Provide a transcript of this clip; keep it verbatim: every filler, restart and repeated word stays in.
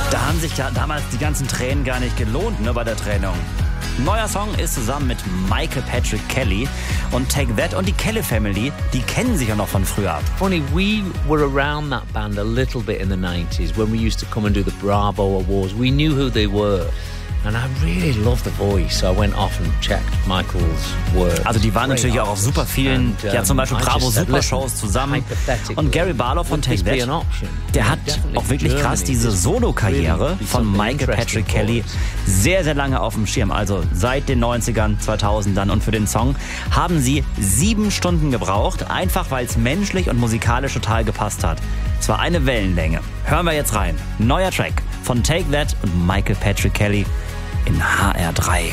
Da haben sich ja damals die ganzen Tränen gar nicht gelohnt, ne, bei der Trennung. Neuer Song ist zusammen mit Michael Patrick Kelly und Take That und die Kelly Family, die kennen sich ja noch von früher. Funny, we were around that band a little bit in the nineties when we used to come and do the Bravo Awards. We knew who they were. And I really loved the voice, so I went off and checked Michael's work. Also die waren natürlich auch auf super vielen, and, um, ja zum Beispiel I Bravo just said, Supershows zusammen. Und Gary Barlow von Take That, der hat auch wirklich krass diese Solo-Karriere von Michael Patrick Kelly sehr, sehr lange auf dem Schirm. Also seit den neunzigern, zweitausendern. Und für den Song haben sie sieben Stunden gebraucht, einfach weil es menschlich und musikalisch total gepasst hat. Es war eine Wellenlänge. Hören wir jetzt rein. Neuer Track von Take That und Michael Patrick Kelly in H R drei.